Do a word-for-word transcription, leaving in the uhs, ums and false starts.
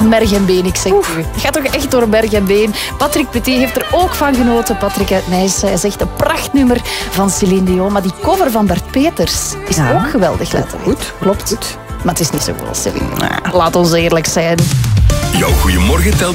merg en been, ik zeg het u. Het gaat toch echt door merg en been. Patrick Petit heeft er ook van genoten. Patrick uit Nijs, hij zegt een prachtnummer van Céline Dion. Maar die cover van Bart Peters is Ja. ook geweldig, laten we Goed, klopt. Goed. Maar het is niet zo goed als Céline. Laat ons eerlijk zijn. Jouw goeiemorgen telt